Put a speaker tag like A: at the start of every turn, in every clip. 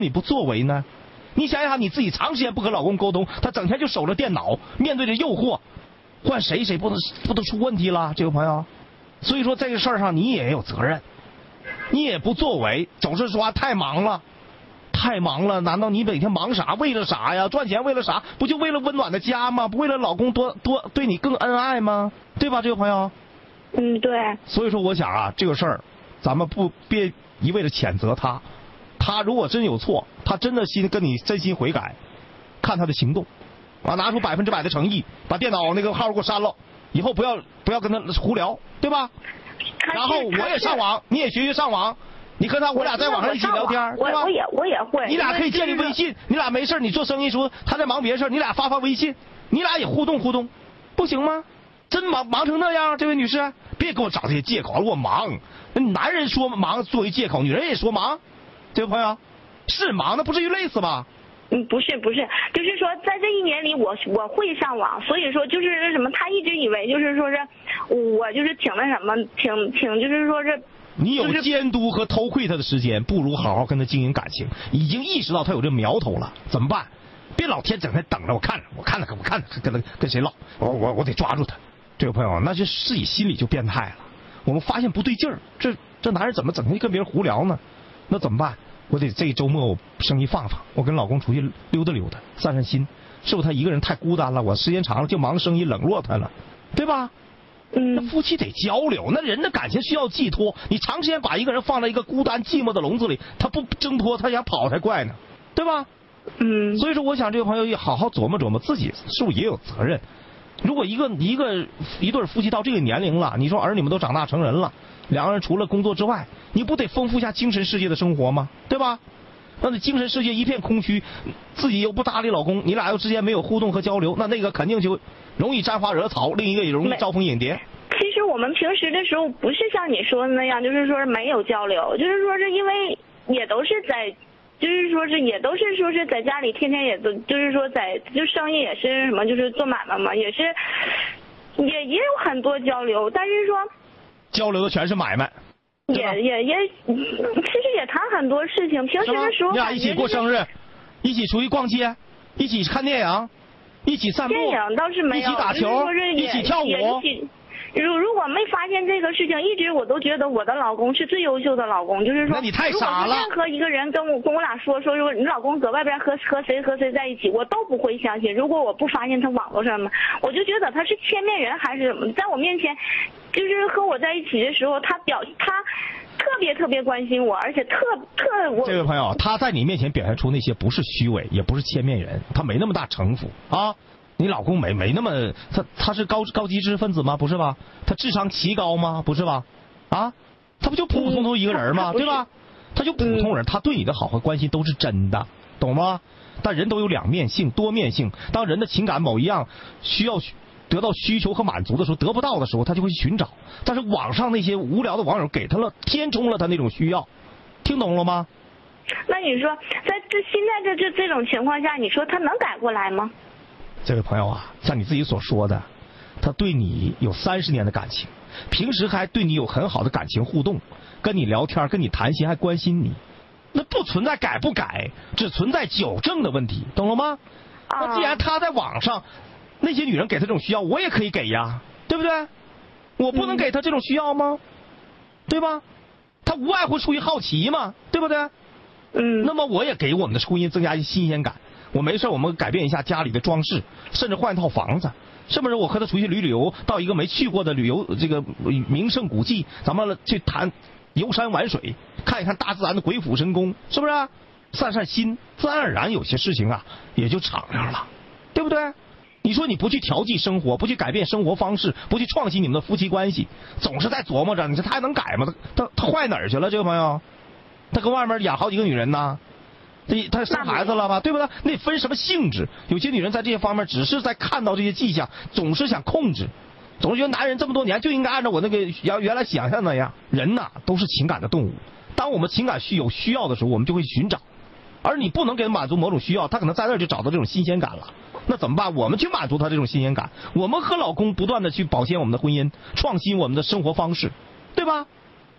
A: 你不作为呢？你想想，你自己长时间不和老公沟通，他整天就守着电脑，面对着诱惑，换谁不都出问题了？这位朋友，所以说这个事儿上你也有责任，你也不作为，总是说太忙了。太忙了，难道你每天忙啥？为了啥呀？赚钱为了啥？不就为了温暖的家吗？不为了老公多对你更恩爱吗？对吧，这位朋友？
B: 对。
A: 所以说，我想啊，这个事儿，咱们别一味的谴责他。他如果真有错，他真的跟你真心悔改，看他的行动，啊，拿出100%的诚意，把电脑那个号给我删了，以后不要跟他胡聊，对吧？然后我也上网，你也学上网。你和他，我俩在网上一起聊天，对吧？
B: 我也会。
A: 你俩可以建立微信，你俩没事你做生意时候，他在忙别的事，你俩发微信，你俩也互动，不行吗？真忙成那样，这位女士，别给我找这些借口，我忙。男人说忙作为借口，女人也说忙，这位朋友，是忙，那不至于累死吧？
B: 不是，就是说在这1年里我会上网，所以说就是什么，他一直以为就是说是我就是挺那什么，挺就是说是。
A: 你有监督和偷窥他的时间，不如好好跟他经营感情。已经意识到他有这苗头了，怎么办？别老天整天等着我看着，跟谁唠？我得抓住他。这位朋友，那就自己心里就变态了。我们发现不对劲儿，这男人怎么整天跟别人胡聊呢？那怎么办？我得这一周末我生意放，我跟老公出去溜达溜达，散散心。是不是他一个人太孤单了？我时间长了就忙生意，冷落他了，对吧？那夫妻得交流，那人的感情需要寄托。你长时间把一个人放在一个孤单寂寞的笼子里，他不挣脱，他想跑才怪呢，对吧？所以说，我想这个朋友也好好琢磨琢磨，自己是不是也有责任。如果一对夫妻到这个年龄了，你说儿女们都长大成人了，两个人除了工作之外，你不得丰富一下精神世界的生活吗？对吧？那你精神世界一片空虚，自己又不搭理老公，你俩又之间没有互动和交流，那个肯定就容易沾花惹草，另一个也容易招蜂引蝶。
B: 其实我们平时的时候不是像你说的那样，就是说没有交流，就是说是因为也都是在，就是说是也都是说是在家里天天也都就是说就生意也是什么就是做买卖嘛，也是也有很多交流，但是说
A: 交流的全是买卖。
B: 其实也谈很多事情。平时的时候，
A: 你俩一起过生日，一起出去逛街，一起看电影，一起散步。
B: 电影倒是没有，
A: 一起打球，一起跳舞。
B: 如果没发现这个事情，一直我都觉得我的老公是最优秀的老公，就是说，
A: 那你太傻了。
B: 任何一个人跟我俩说你老公搁外边和谁在一起，我都不会相信。如果我不发现他网络上嘛，我就觉得他是千面人还是什么，在我面前，就是和我在一起的时候，他特别关心我，而且我。
A: 这位朋友，他在你面前表现出那些不是虚伪，也不是千面人，他没那么大城府啊。你老公没那么，他是高级知识分子吗？不是吧？他智商奇高吗？不是吧？啊，他不就普普通通一个人吗？对吧？他就普通人，他对你的好和关心都是真的，懂吗？但人都有两面性、多面性。当人的情感某一样需要得到需求和满足的时候，得不到的时候，他就会去寻找。但是网上那些无聊的网友给他了，填充了他那种需要，听懂了吗？
B: 那你说，在现在这种情况下，你说他能改过来吗？
A: 这位朋友啊，像你自己所说的，他对你有30年的感情，平时还对你有很好的感情互动，跟你聊天，跟你谈心，还关心你，那不存在改不改，只存在纠正的问题，懂了吗？那既然他在网上，那些女人给他这种需要，我也可以给呀，对不对？我不能给他这种需要吗？对吧？他无外乎出于好奇嘛，对不对？那么我也给我们的婚姻增加一新鲜感。我没事，我们改变一下家里的装饰，甚至换一套房子，是不是？我和他出去旅游，到一个没去过的旅游这个名胜古迹，咱们去谈游山玩水，看一看大自然的鬼斧神工，是不是？散散心，自然而然有些事情啊也就敞亮了，对不对？你说你不去调剂生活，不去改变生活方式，不去创新你们的夫妻关系，总是在琢磨着，你说他还能改吗？他坏哪儿去了？这个朋友，他跟外面养好几个女人呢。他生孩子了吧，对不对？那分什么性质？有些女人在这些方面只是在看到这些迹象，总是想控制，总是觉得男人这么多年就应该按照我那个原来想象那样。人呐都是情感的动物，当我们情感有需要的时候，我们就会寻找，而你不能给他满足某种需要，他可能在那儿就找到这种新鲜感了。那怎么办？我们去满足他这种新鲜感，我们和老公不断的去保鲜我们的婚姻，创新我们的生活方式，对吧？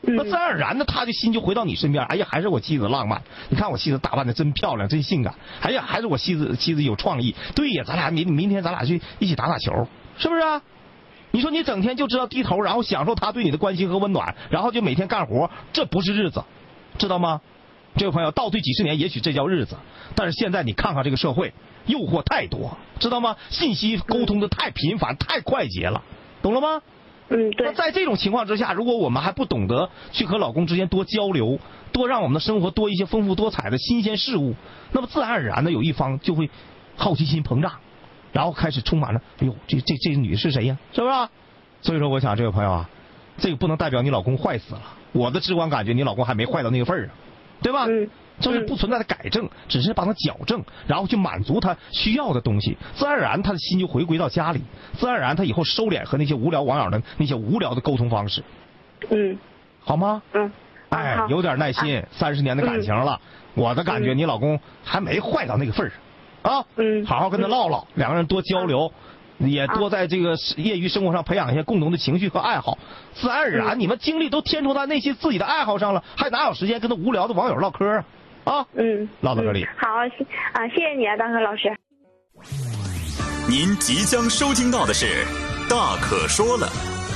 A: 那自然而然的他的心就回到你身边。哎呀，还是我妻子浪漫，你看我妻子打扮的真漂亮，真性感。哎呀，还是我妻子有创意。对呀，咱俩明天咱俩去一起打打球，是不是啊？你说你整天就知道低头，然后享受他对你的关心和温暖，然后就每天干活，这不是日子，知道吗？这位朋友，倒退几十年，也许这叫日子。但是现在你看看这个社会，诱惑太多，知道吗？信息沟通的太频繁、太快捷了，懂了吗？
B: 对。
A: 那在这种情况之下，如果我们还不懂得去和老公之间多交流，多让我们的生活多一些丰富多彩的新鲜事物，那么自然而然的有一方就会好奇心膨胀，然后开始充满了，哎呦，这女的是谁呀？是不是？所以说，我想这位朋友啊，这个不能代表你老公坏死了。我的直观感觉，你老公还没坏到那个份儿上，对吧？这是不存在的改正，只是帮他矫正，然后去满足他需要的东西，自然而然他的心就回归到家里，自然而然他以后收敛和那些无聊网友的那些无聊的沟通方式。好吗？哎，有点耐心，30年的感情了，我的感觉你老公还没坏到那个份儿上啊。好好跟他唠唠，两个人多交流。也多在这个业余生活上培养一些共同的情绪和爱好，自然而然你们精力都填充在那些自己的爱好上了，还哪有时间跟那无聊的网友唠嗑啊？唠到这里。
B: 好谢谢你啊，大河老师。
C: 您即将收听到的是大可说了。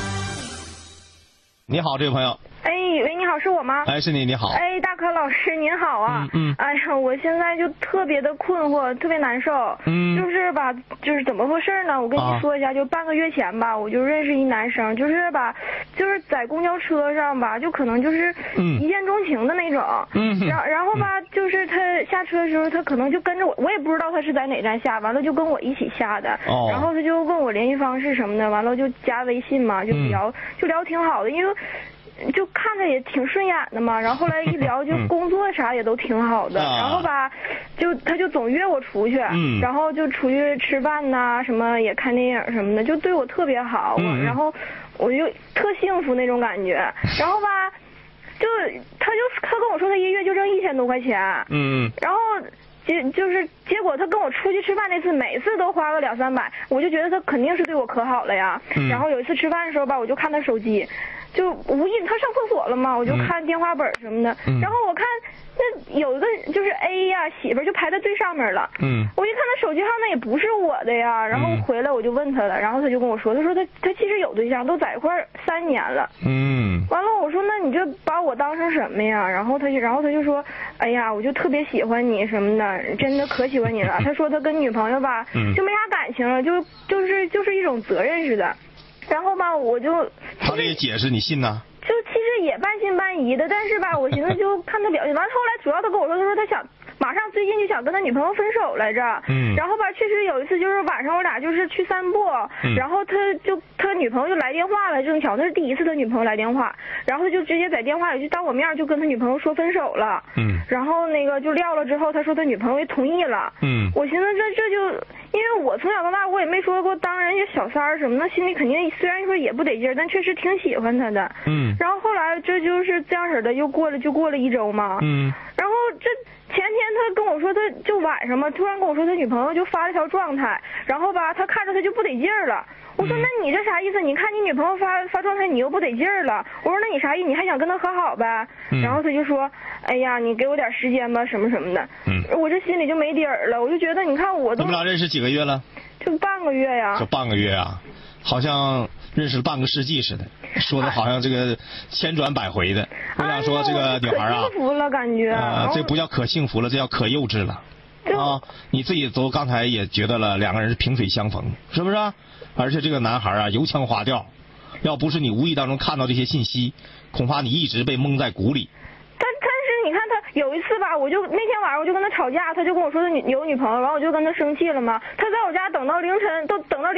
A: 你好，这位朋友。
B: 喂，你好，是我吗？
A: 是你，你好。
B: 大可老师您好啊。哎呀，我现在就特别的困惑，特别难受。就是吧，就是怎么回事呢？我跟你说一下，就半个月前吧，我就认识一男生，就是吧，就是在公交车上吧，就可能就是一见钟情的那种。然后吧，就是他下车的时候，他可能就跟着我，我也不知道他是在哪站下，完了就跟我一起下的。然后他就问我联系方式什么的，完了就加微信嘛，就聊挺好的，因为就看着也挺顺眼的嘛，然后后来一聊就工作啥也都挺好的，然后吧，他就总约我出去，然后就出去吃饭呐，什么也看电影什么的，就对我特别好，然后我就特幸福那种感觉，然后吧，他跟我说他一月就挣1000多块钱，然后结果他跟我出去吃饭那次，每次都花个200-300，我就觉得他肯定是对我可好了呀。然后有一次吃饭的时候吧，我就看他手机，就无意他上厕所了嘛，我就看电话本什么的。然后我看那有一个就是 A 呀，媳妇就排在最上面了。我一看他手机号那也不是我的呀。然后回来我就问他了，然后他就跟我说，他说他其实有对象，都在一块3年了。完了我说那你这把我当成什么呀？然后他就说，哎呀，我就特别喜欢你什么的，真的可喜欢你了。他说他跟女朋友吧就没啥感情了，就是一种责任似的。然后吧我就
A: 他这个解释你信呢？
B: 就其实也半信半疑的，但是吧我寻思就看他表现。完了后来主要他跟我说，他说他想马上最近就想跟他女朋友分手来着。然后吧确实有一次就是晚上我俩就是去散步，然后他女朋友就来电话了，正巧那是第一次他女朋友来电话，然后他就直接在电话里就当我面就跟他女朋友说分手了。然后那个就撂了之后，他说他女朋友也同意了。我寻思这就因为我从小到大我也没说过当人家小三儿什么的，心里肯定虽然说也不得劲儿，但确实挺喜欢他的。然后后来这就是这样式的，又过了1周嘛。然后这前天他跟我说，他就晚上嘛，突然跟我说他女朋友就发了条状态，然后吧他看着他就不得劲儿了。我说那你这啥意思？你看你女朋友发状态，你又不得劲儿了。我说那你啥意思？你还想跟她和好呗？然后他就说，哎呀，你给我点时间吧，什么什么的。我这心里就没底儿了，我就觉得你看我都。
A: 你们俩认识几个月了？
B: 就半个月呀。
A: 就半个月啊，好像认识了半个世纪似的，说的好像这个千转百回的。我想说这个女孩啊，
B: 可幸福了感觉。
A: 这不叫可幸福了，这叫可幼稚了。你自己都刚才也觉得了，两个人是萍水相逢，是不是？而且这个男孩啊，油腔滑调，要不是你无意当中看到这些信息，恐怕你一直被蒙在鼓里。
B: 但是你看他有一次吧，那天晚上我就跟他吵架，他就跟我说他有女朋友，然后我就跟他生气了嘛。他在我家等到凌晨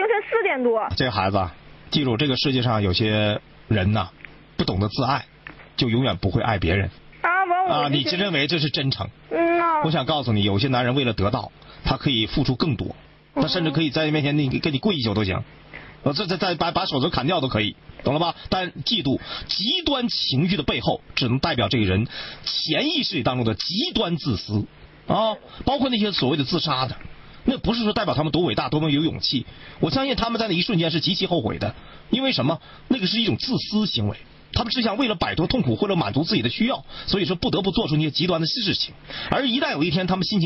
B: 4点多。这个
A: 孩子，记住，这个世界上有些人呐，不懂得自爱，就永远不会爱别人。你认为这是真诚？我想告诉你，有些男人为了得到，他可以付出更多，他甚至可以在你面前给你跪一宿都行，再把手指砍掉都可以，懂了吧？但记住，极端情绪的背后，只能代表这个人潜意识里当中的极端自私啊！包括那些所谓的自杀的，那不是说代表他们多伟大多么有勇气，我相信他们在那一瞬间是极其后悔的，因为什么？那个是一种自私行为。 他们只想为了摆脱痛苦或者满足自己的需要，所以说不得不做出那些极端的事情。而一旦有一天他们心情